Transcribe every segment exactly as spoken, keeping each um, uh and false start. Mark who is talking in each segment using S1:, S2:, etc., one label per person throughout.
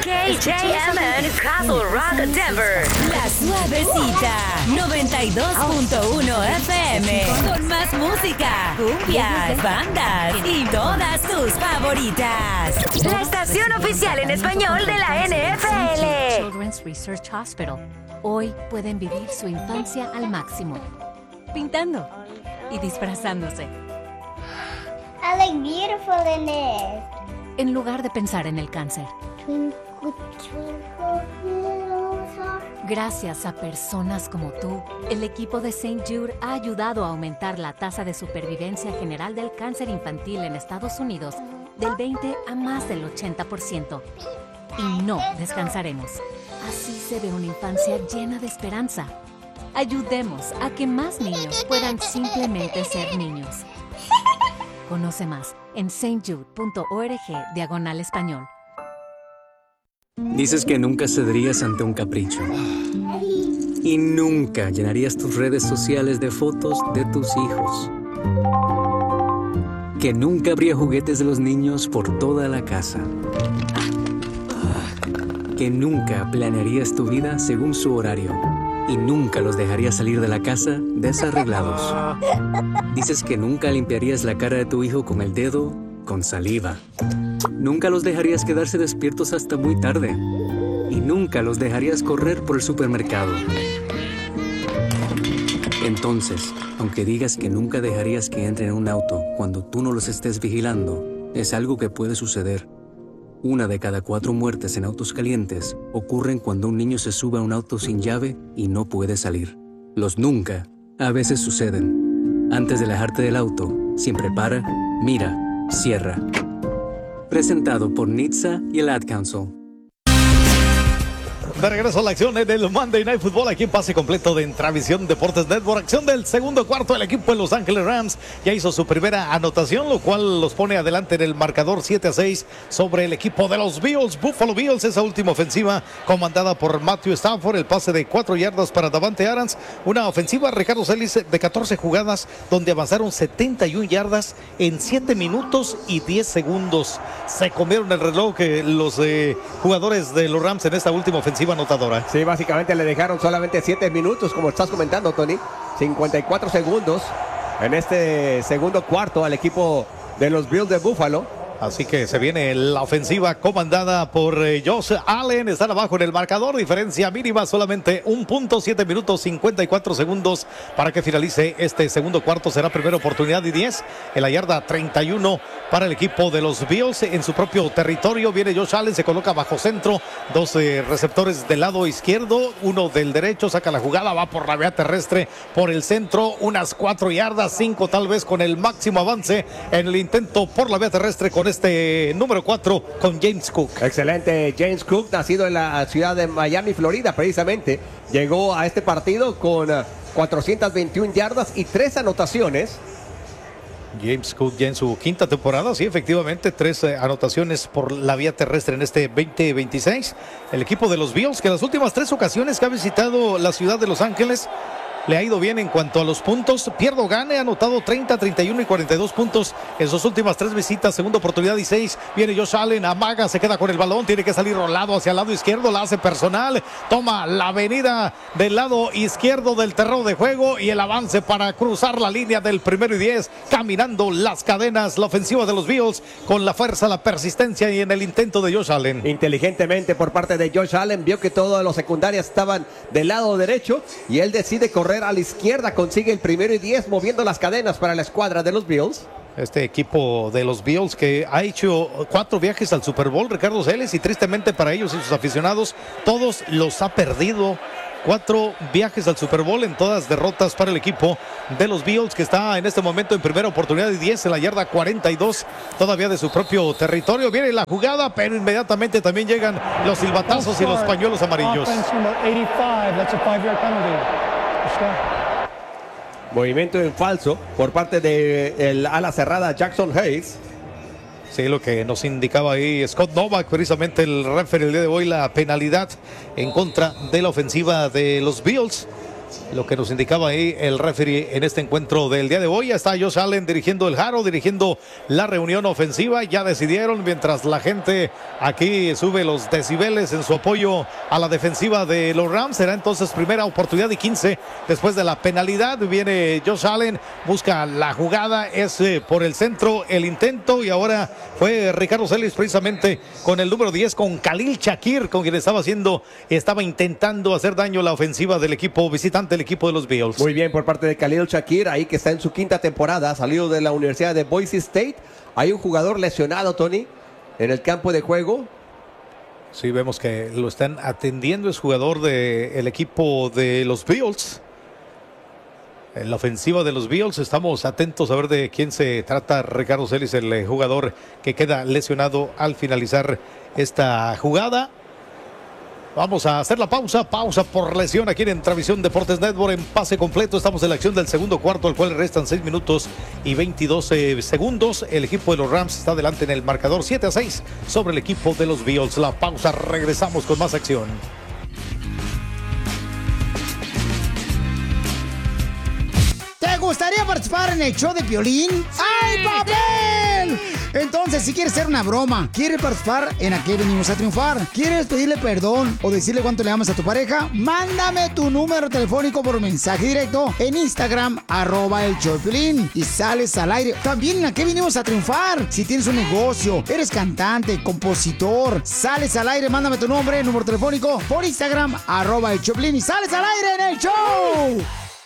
S1: K J M N Castle Rock, Denver.
S2: La Suavecita, noventa y dos punto uno F M. Con más música, cumbias, bandas y todas tus favoritas.
S1: La estación oficial en español de la N F L.
S3: Children's Research Hospital. Hoy pueden vivir su infancia al máximo. Pintando y disfrazándose.
S4: I look beautiful in this.
S3: En lugar de pensar en el cáncer.
S4: Twinkle, twinkle, little star.
S3: Gracias a personas como tú, el equipo de Saint Jude ha ayudado a aumentar la tasa de supervivencia general del cáncer infantil en Estados Unidos del veinte a más del ochenta por ciento. Y no descansaremos. Así se ve una infancia llena de esperanza. Ayudemos a que más niños puedan simplemente ser niños. Conoce más en saintjude.org diagonal español.
S5: Dices que nunca cederías ante un capricho. Y nunca llenarías tus redes sociales de fotos de tus hijos. Que nunca habría juguetes de los niños por toda la casa. Que nunca planearías tu vida según su horario. Y nunca los dejarías salir de la casa desarreglados. Dices que nunca limpiarías la cara de tu hijo con el dedo con saliva. Nunca los dejarías quedarse despiertos hasta muy tarde. Y nunca los dejarías correr por el supermercado. Entonces, aunque digas que nunca dejarías que entren en un auto cuando tú no los estés vigilando, es algo que puede suceder. Una de cada cuatro muertes en autos calientes ocurren cuando un niño se sube a un auto sin llave y no puede salir. Los nunca a veces suceden. Antes de alejarte del auto, siempre para, mira, cierra. Presentado por N H T S A y el Ad Council.
S6: De regreso a la acción del Monday Night Football aquí en pase completo de Intravisión Deportes Network. Acción del segundo cuarto, el equipo de Los Ángeles Rams ya hizo su primera anotación, lo cual los pone adelante en el marcador siete a seis sobre el equipo de los Bills. Buffalo Bills, esa última ofensiva comandada por Matthew Stafford, el pase de cuatro yardas para Davante Adams. Una ofensiva, Ricardo Celis, de catorce jugadas donde avanzaron setenta y una yardas en siete minutos y diez segundos. Se comieron el reloj que los eh, jugadores de los Rams en esta última ofensiva anotadora.
S7: Sí, básicamente le dejaron solamente siete minutos, como estás comentando, Tony. cincuenta y cuatro segundos en este segundo cuarto al equipo de los Bills de Buffalo.
S6: Así que se viene la ofensiva comandada por eh, Josh Allen. Están abajo en el marcador. Diferencia mínima, solamente un punto, siete minutos, cincuenta y cuatro segundos para que finalice este segundo cuarto. Será primera oportunidad y diez en la yarda treinta y uno para el equipo de los Bills en su propio territorio. Viene Josh Allen, se coloca bajo centro. Dos eh, receptores del lado izquierdo, uno del derecho. Saca la jugada, va por la vía terrestre por el centro. Unas cuatro yardas, cinco tal vez con el máximo avance en el intento por la vía terrestre con este número cuatro con James Cook.
S7: Excelente, James Cook, nacido en la ciudad de Miami, Florida, precisamente. Llegó a este partido con cuatrocientas veintiuna yardas y tres anotaciones.
S6: James Cook ya en su quinta temporada, sí, efectivamente, tres eh, anotaciones por la vía terrestre en este veinte veintiséis. El equipo de los Bills, que las últimas tres ocasiones que ha visitado la ciudad de Los Ángeles, le ha ido bien en cuanto a los puntos. Pierdo Gane ha anotado treinta, treinta y uno y cuarenta y dos puntos en sus últimas tres visitas. Segunda oportunidad y seis. Viene Josh Allen, amaga, se queda con el balón. Tiene que salir rolado hacia el lado izquierdo. La hace personal. Toma la avenida del lado izquierdo del terreno de juego. Y el avance para cruzar la línea del primero y diez. Caminando las cadenas. La ofensiva de los Bills con la fuerza, la persistencia y en el intento de Josh Allen.
S7: Inteligentemente por parte de Josh Allen. Vio que todos los secundarias estaban del lado derecho. Y él decide correr a la izquierda, consigue el primero y diez, moviendo las cadenas para la escuadra de los Bills.
S6: Este equipo de los Bills que ha hecho cuatro viajes al Super Bowl, Ricardo Celis, y tristemente para ellos y sus aficionados, todos los ha perdido. Cuatro viajes al Super Bowl en todas derrotas para el equipo de los Bills, que está en este momento en primera oportunidad y diez en la yarda cuarenta y dos, todavía de su propio territorio. Viene la jugada, pero inmediatamente también llegan los silbatazos y los pañuelos amarillos.
S7: Movimiento en falso por parte del ala cerrada Jackson Hayes.
S6: Sí, lo que nos indicaba ahí Scott Novak, precisamente el referee el día de hoy, la penalidad en contra de la ofensiva de los Bills. lo que nos indicaba ahí el referee en este encuentro del día de hoy. Ya está Josh Allen dirigiendo el Haro, dirigiendo la reunión ofensiva. Ya decidieron, mientras la gente aquí sube los decibeles en su apoyo a la defensiva de los Rams. Será entonces primera oportunidad y quince después de la penalidad. Viene Josh Allen, busca la jugada, es eh, por el centro el intento, y ahora fue Ricardo Celis precisamente con el número diez, con Khalil Shakir, con quien estaba haciendo, estaba intentando hacer daño a la ofensiva del equipo visitante, el equipo de los Bills.
S7: Muy bien por parte de Khalil Shakir, ahí que está en su quinta temporada, salido de la Universidad de Boise State. Hay un jugador lesionado, Tony, en el campo de juego.
S6: Sí, vemos que lo están atendiendo, es jugador del equipo de los Bills. En la ofensiva de los Bills, estamos atentos a ver de quién se trata Ricardo Celis, el jugador que queda lesionado al finalizar esta jugada. Vamos a hacer la pausa, pausa por lesión aquí en Travisión Deportes Network en pase completo. Estamos en la acción del segundo cuarto, al cual restan seis minutos y veintidós eh, segundos. El equipo de los Rams está adelante en el marcador siete a seis sobre el equipo de los Bills. La pausa, regresamos con más acción.
S8: ¿Te gustaría participar en el show de Piolín? ¡Ay, papel! Entonces, si quieres hacer una broma, quieres participar en ¿A qué venimos a triunfar? ¿Quieres pedirle perdón o decirle cuánto le amas a tu pareja? Mándame tu número telefónico por mensaje directo en Instagram, arroba el show de Piolín, y sales al aire. También en ¿A qué venimos a triunfar? Si tienes un negocio, eres cantante, compositor, sales al aire, mándame tu nombre, número telefónico por Instagram, arroba el show de Piolín, y sales al aire en el show.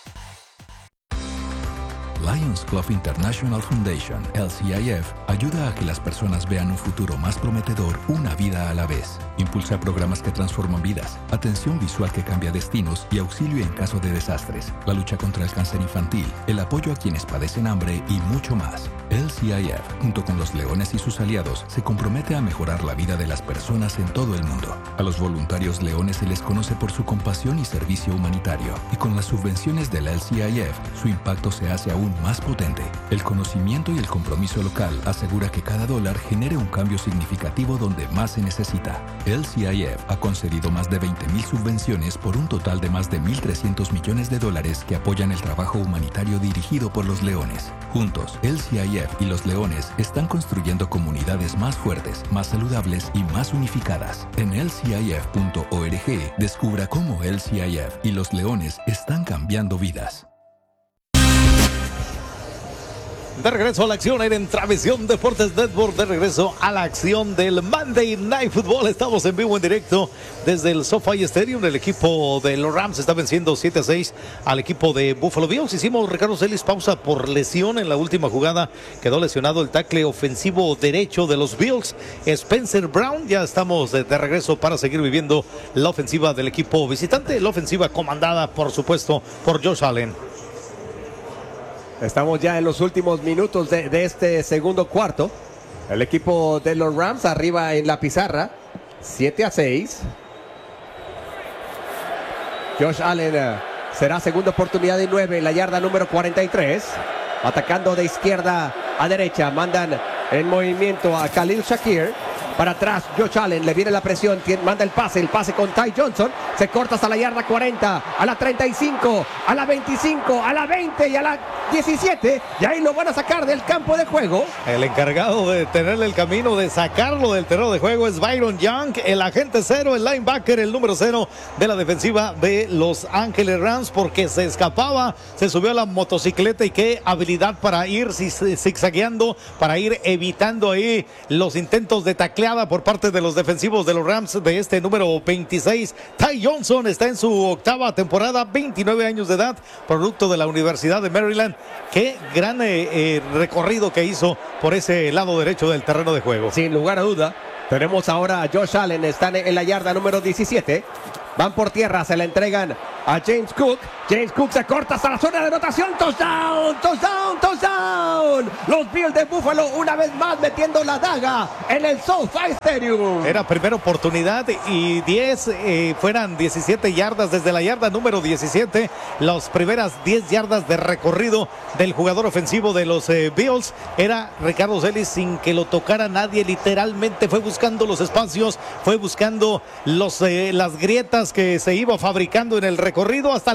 S9: Lions Club International Foundation, L C I F, ayuda a que las personas vean un futuro más prometedor, una vida a la vez. Impulsa programas que transforman vidas, atención visual que cambia destinos y auxilio en caso de desastres, la lucha contra el cáncer infantil, el apoyo a quienes padecen hambre y mucho más. L C I F, junto con los Leones y sus aliados, se compromete a mejorar la vida de las personas en todo el mundo. A los voluntarios leones se les conoce por su compasión y servicio humanitario, y con las subvenciones de la L C I F, su impacto se hace aún más potente. El conocimiento y el compromiso local asegura que cada dólar genere un cambio significativo donde más se necesita. L C I F ha concedido más de veinte mil subvenciones por un total de más de mil trescientos millones de dólares que apoyan el trabajo humanitario dirigido por los Leones. Juntos, L C I F y los Leones están construyendo comunidades más fuertes, más saludables y más unificadas. En L C I F punto org descubra cómo L C I F y los Leones están cambiando vidas.
S6: De regreso a la acción en Travisión Deportes Network, de regreso a la acción del Monday Night Football. Estamos en vivo, en directo desde el SoFi Stadium. El equipo de los Rams está venciendo siete a seis al equipo de Buffalo Bills. Hicimos, Ricardo Celis, pausa por lesión en la última jugada. Quedó lesionado el tackle ofensivo derecho de los Bills, Spencer Brown. Ya estamos de, de regreso para seguir viviendo la ofensiva del equipo visitante, la ofensiva comandada, por supuesto, por Josh Allen.
S7: Estamos ya en los últimos minutos de, de este segundo cuarto. El equipo de los Rams arriba en la pizarra, siete a seis. Josh Allen uh, será segunda oportunidad y nueve en la yarda número cuarenta y tres. Atacando de izquierda a derecha. Mandan en movimiento a Khalil Shakir. Para atrás, Josh Allen, le viene la presión, manda el pase, el pase con Ty Johnson, se corta hasta la yarda cuarenta, a la treinta y cinco, a la veinticinco, a la veinte y a la diecisiete, y ahí lo van a sacar del campo de juego.
S6: El encargado de tenerle el camino, de sacarlo del terreno de juego, es Byron Young, el agente cero, el linebacker, el número cero de la defensiva de Los Ángeles Rams, porque se escapaba, se subió a la motocicleta, y qué habilidad para ir zigzagueando, para ir evitando ahí los intentos de taclear por parte de los defensivos de los Rams de este número veintiséis. Ty Johnson está en su octava temporada, veintinueve años de edad, producto de la Universidad de Maryland. Qué gran eh, eh, recorrido que hizo por ese lado derecho del terreno de juego.
S7: Sin lugar a duda. Tenemos ahora a Josh Allen, están en la yarda número diecisiete. Van por tierra, se la entregan a James Cook. James Cook se corta hasta la zona de anotación. Touchdown, touchdown, touchdown. Los Bills de Buffalo una vez más metiendo la daga en el SoFi Stadium.
S6: Era primera oportunidad y diez, eh, fueran diecisiete yardas desde la yarda número diecisiete. Las primeras diez yardas de recorrido del jugador ofensivo de los eh, Bills era Ricardo Celis sin que lo tocara nadie. Literalmente fue buscando los espacios, fue buscando los, eh, las grietas que se iba fabricando en el recorrido hasta el final.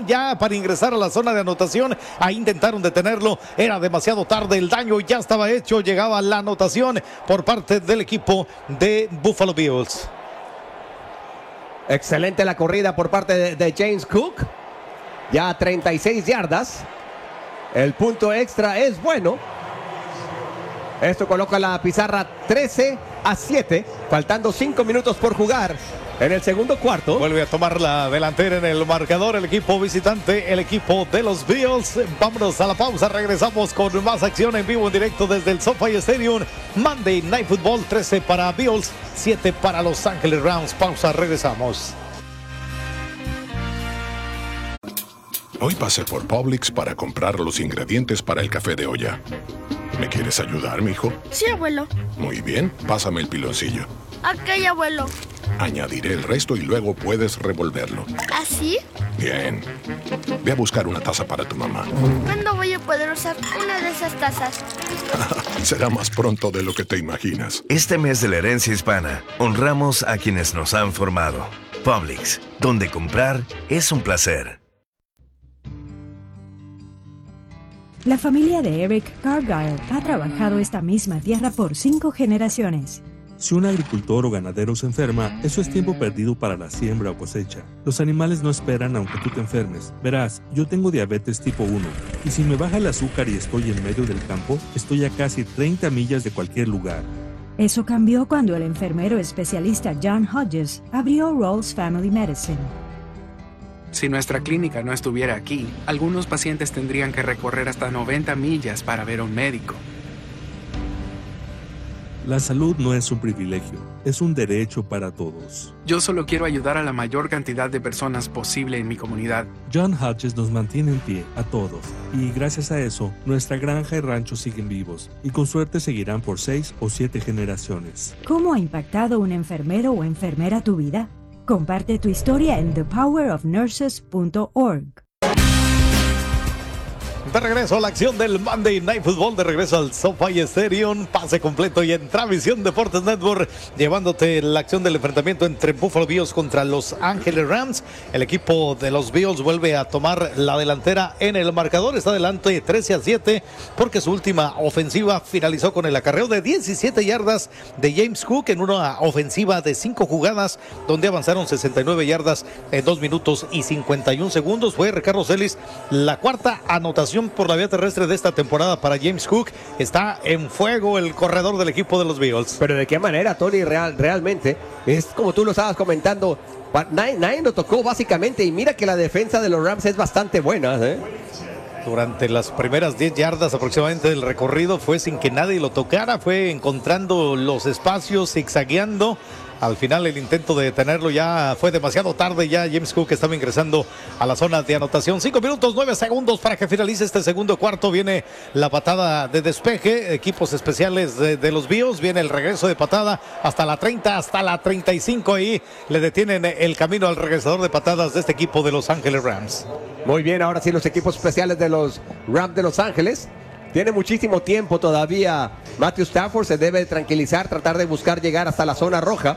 S6: presión ya para ingresar a la zona de anotación. Ahí intentaron detenerlo, era demasiado tarde, el daño ya estaba hecho, llegaba la anotación por parte del equipo de Buffalo Bills.
S7: Excelente la corrida por parte de, de James Cook. Ya treinta y seis yardas. El punto extra es bueno. Esto coloca la pizarra trece a siete. Faltando cinco minutos por jugar en el segundo cuarto.
S6: Vuelve a tomar la delantera en el marcador el equipo visitante, el equipo de los Bills. Vámonos a la pausa, regresamos con más acción en vivo en directo desde el SoFi Stadium. Monday Night Football, trece para Bills, siete para Los Ángeles Rams. Pausa, regresamos.
S10: Hoy pasé por Publix para comprar los ingredientes para el café de olla. ¿Me quieres ayudar, mijo?
S11: Sí, abuelo.
S10: Muy bien, pásame el piloncillo.
S11: Ok, abuelo.
S10: Añadiré el resto y luego puedes revolverlo.
S11: ¿Así?
S10: Bien. Ve a buscar una taza para tu mamá.
S11: ¿Cuándo voy a poder usar una de esas tazas?
S10: Será más pronto de lo que te imaginas.
S12: Este mes de la herencia hispana, honramos a quienes nos han formado. Publix, donde comprar es un placer.
S13: La familia de Eric Cargyle ha trabajado esta misma tierra por cinco generaciones.
S14: Si un agricultor o ganadero se enferma, eso es tiempo perdido para la siembra o cosecha. Los animales no esperan aunque tú te enfermes. Verás, yo tengo diabetes tipo uno, y si me baja el azúcar y estoy en medio del campo, estoy a casi treinta millas de cualquier lugar.
S13: Eso cambió cuando el enfermero especialista John Hodges abrió Rolls Family Medicine.
S15: Si nuestra clínica no estuviera aquí, algunos pacientes tendrían que recorrer hasta noventa millas para ver a un médico.
S14: La salud no es un privilegio, es un derecho para todos.
S15: Yo solo quiero ayudar a la mayor cantidad de personas posible en mi comunidad.
S14: John Hodges nos mantiene en pie, a todos, y gracias a eso, nuestra granja y rancho siguen vivos, y con suerte seguirán por seis o siete generaciones.
S13: ¿Cómo ha impactado un enfermero o enfermera tu vida? Comparte tu historia en the power of nurses punto org.
S6: De regreso a la acción del Monday Night Football, de regreso al SoFi Stadium, pase completo y en Travisión Deportes Network, llevándote la acción del enfrentamiento entre Buffalo Bills contra Los Ángeles Rams. El equipo de los Bills vuelve a tomar la delantera en el marcador, está adelante trece a siete, porque su última ofensiva finalizó con el acarreo de diecisiete yardas de James Cook en una ofensiva de cinco jugadas, donde avanzaron sesenta y nueve yardas en dos minutos y cincuenta y un segundos. Fue Ricardo Celis la cuarta anotación por la vía terrestre de esta temporada para James Cook. Está en fuego el corredor del equipo de los Bills.
S7: Pero de qué manera, Tony, real, realmente es como tú lo estabas comentando, nadie, nadie lo tocó básicamente, y mira que la defensa de los Rams es bastante buena, ¿eh?
S6: Durante las primeras diez yardas aproximadamente del recorrido fue sin que nadie lo tocara, fue encontrando los espacios, zigzagueando. Al final el intento de detenerlo ya fue demasiado tarde, ya James Cook estaba ingresando a la zona de anotación. Cinco minutos, nueve segundos para que finalice este segundo cuarto. Viene la patada de despeje, equipos especiales de, de los Bills. Viene el regreso de patada hasta la treinta, hasta la treinta y cinco. Ahí le detienen el camino al regresador de patadas de este equipo de Los Ángeles Rams.
S7: Muy bien, ahora sí los equipos especiales de los Rams de Los Ángeles. Tiene muchísimo tiempo todavía. Matthew Stafford se debe tranquilizar, tratar de buscar llegar hasta la zona roja.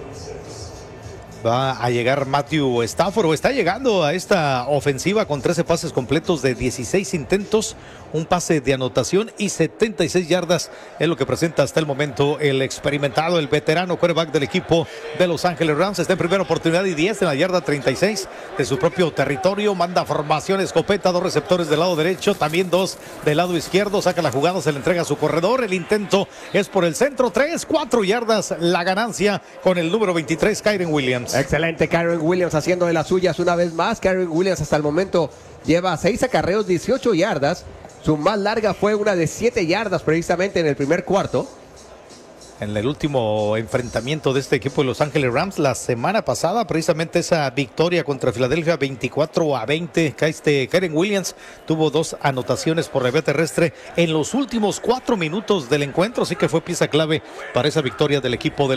S6: Va a llegar Matthew Stafford, o está llegando a esta ofensiva con trece pases completos de dieciséis intentos, un pase de anotación y setenta y seis yardas. Es lo que presenta hasta el momento el experimentado, el veterano quarterback del equipo de Los Ángeles Rams. Está en primera oportunidad y diez en la yarda treinta y seis de su propio territorio. Manda formación escopeta, dos receptores del lado derecho, también dos del lado izquierdo. Saca la jugada, se le entrega a su corredor. El intento es por el centro, tres, cuatro yardas la ganancia con el número veintitrés, Kyren Williams.
S7: Excelente, Kyren Williams haciendo de las suyas una vez más. Kyren Williams hasta el momento lleva seis acarreos, dieciocho yardas. Su más larga fue una de siete yardas precisamente en el primer cuarto.
S6: En el último enfrentamiento de este equipo de Los Ángeles Rams la semana pasada, precisamente esa victoria contra Filadelfia veinticuatro a veinte, este Kyren Williams tuvo dos anotaciones por la vía terrestre en los últimos cuatro minutos del encuentro, así que fue pieza clave para esa victoria del equipo de